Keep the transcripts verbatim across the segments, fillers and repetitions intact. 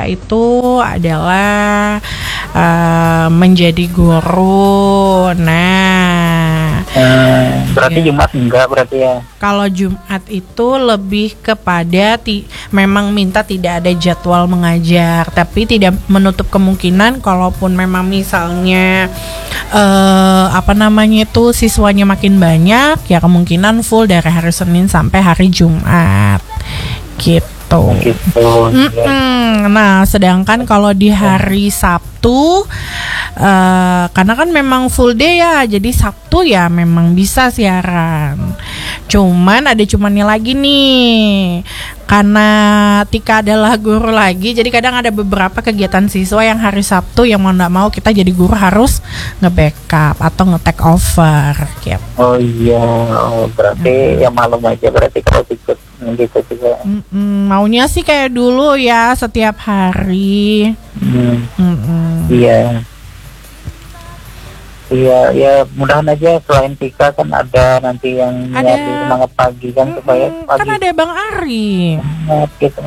itu adalah uh, menjadi guru. Nah, hmm, berarti ya. Jumat enggak berarti ya? Kalau Jumat itu lebih kepada ti- memang minta tidak ada jadwal mengajar, tapi tidak menutup kemungkinan kalaupun memang misalnya uh, apa namanya itu siswanya makin banyak, ya kemungkinan full dari hari Senin sampai hari Jumat gitu. Gitu. Nah, sedangkan kalau di hari Sabtu, uh, karena kan memang full day ya, jadi Sabtu ya memang bisa siaran. Cuman ada cumannya lagi nih, karena Tika adalah guru lagi, jadi kadang ada beberapa kegiatan siswa yang hari Sabtu yang mau nggak mau kita jadi guru harus nge-backup atau nge-take over gitu. Oh iya, oh, berarti hmm. ya malam aja berarti kalau ikut gitu juga. Mm-mm, maunya sih kayak dulu ya setiap hari. Hmm. Iya. Iya, ya mudahan aja selain Tika kan ada nanti yang ada nyari semangat pagi kan mm-mm, supaya pagi. Kan ada Bang Ari. Semangat gitu.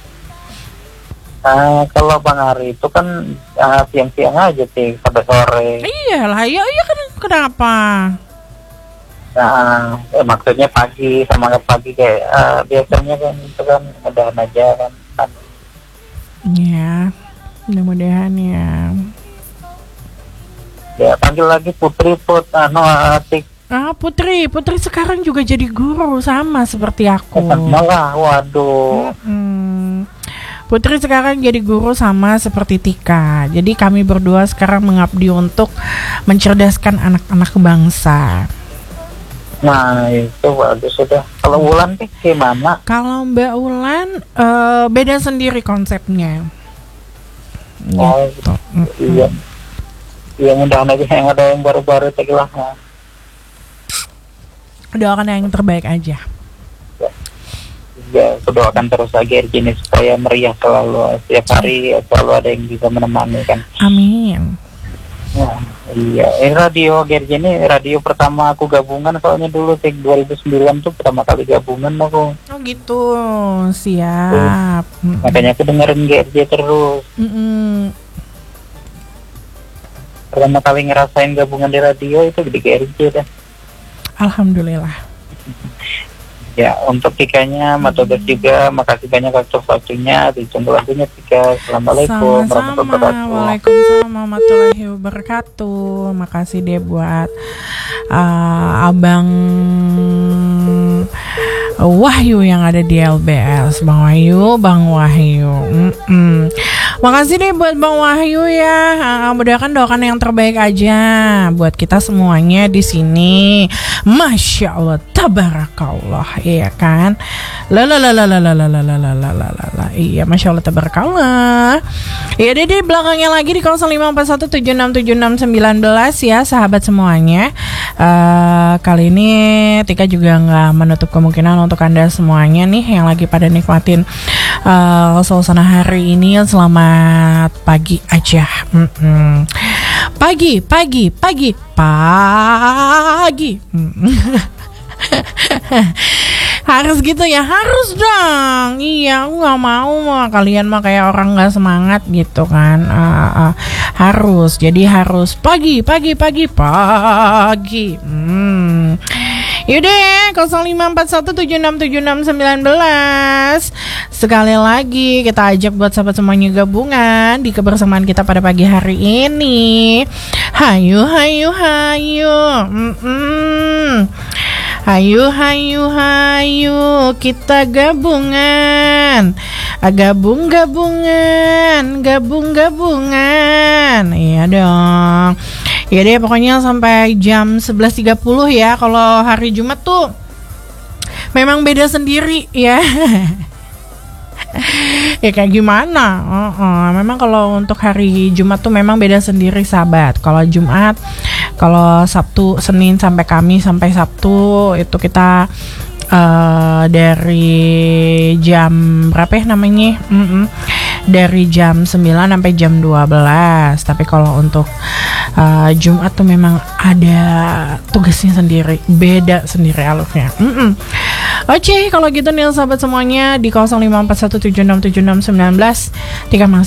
Uh, kalau Bang Ari itu kan uh, siang-siang aja sih sampai sore. Iyalah, iya iya kan kenapa? Nah, eh, maksudnya pagi semangat pagi kayak uh, biasanya kan itu kan mudahan aja kan. kan. Ya, mudah-mudahan ya. Ya panggil lagi Putri Put, anu Atik. Ah Putri, Putri sekarang juga jadi guru sama seperti aku. Malah, waduh. Mm-mm. Putri sekarang jadi guru sama seperti Tika. Jadi kami berdua sekarang mengabdi untuk mencerdaskan anak-anak bangsa. Nah itu bagus sudah. Kalau Wulan nih gimana? Kalau Mbak Wulan uh, beda sendiri konsepnya. Oh gitu. Iya. Ya mudahan aja yang ada yang baru-baru tegilah. Doakan yang terbaik aja. Ya, ya doakan terus aja Gini supaya meriah selalu setiap hari selalu ada yang bisa menemani kan. Amin. Nah, iya, ini radio Gerjini radio pertama aku gabungan soalnya dulu tahun dua ribu sembilan tuh pertama kali gabungan aku. Oh gitu, siap. Tuh. Makanya aku dengerin G R J terus. Mm-mm. Pertama kali ngerasain gabungan di radio itu di G R J dah. Alhamdulillah. Ya, untuk Tikanya, Matogas juga, makasih banyak atas waktunya. Ditunggu lagunya Tika. Assalamualaikum warahmatullahi wabarakatuh. Waalaikumsalam warahmatullahi wabarakatuh. Makasih deh buat uh, Abang Wahyu yang ada di L B S. Bang Wahyu, Bang Wahyu. Mm-mm. Makasih deh buat Bang Wahyu ya. Uh, mudah-mudahan doakan yang terbaik aja buat kita semuanya di sini. Masya Allah, tabarakallah, iya kan? La la la la la la la la la la la la la. Iya, masya Allah, tabarakallah. Iya deh deh belakangnya lagi di nol lima empat satu tujuh enam tujuh enam satu sembilan ya sahabat semuanya. Uh, kali ini Tika juga nggak menutup kemungkinan untuk Anda semuanya nih yang lagi pada nikmatin uh, suasana hari ini. Selamat pagi aja. Mm-mm. Pagi, pagi, pagi, pagi. Harus gitu ya, harus dong. Iya, aku nggak mau mah kalian mah kayak orang nggak semangat gitu kan. Uh, uh, harus, jadi harus pagi, pagi, pagi, pagi. Hmm. Yaudah, nol lima empat satu tujuh enam tujuh enam satu sembilan. Sekali lagi kita ajak buat sahabat semuanya gabungan di kebersamaan kita pada pagi hari ini. Hayu, hayu, hayu. Mm-mm. Hayu, hayu, hayu, kita gabungan. Gabung, gabungan, gabung, gabungan. Iya dong. Ya deh pokoknya sampai jam sebelas tiga puluh ya. Kalau hari Jumat tuh memang beda sendiri ya. Ya kayak gimana? Uh-uh. Memang kalau untuk hari Jumat tuh memang beda sendiri sahabat. Kalau Jumat, kalau Sabtu, Senin sampai Kamis sampai Sabtu itu kita uh, dari jam berapa ya namanya? Mm-mm. Dari jam sembilan sampai jam dua belas. Tapi kalau untuk uh, Jumat tuh memang ada tugasnya sendiri, beda sendiri alurnya. Mm-mm. Oke, okay, kalau gitu nih sahabat semuanya di nol lima empat satu tujuh enam tujuh enam satu sembilan. Tika